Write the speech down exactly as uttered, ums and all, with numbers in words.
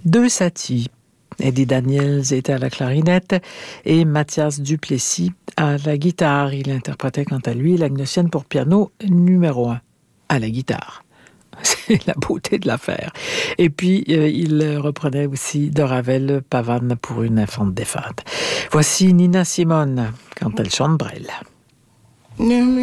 Deux Satie. Eddie Daniels était à la clarinette et Mathias Duplessis à la guitare. Il interprétait quant à lui la Gnossienne pour piano numéro un à la guitare. C'est la beauté de l'affaire. Et puis, euh, il reprenait aussi de Ravel, Pavane pour une infante défunte. Voici Nina Simone quand elle chante Brel.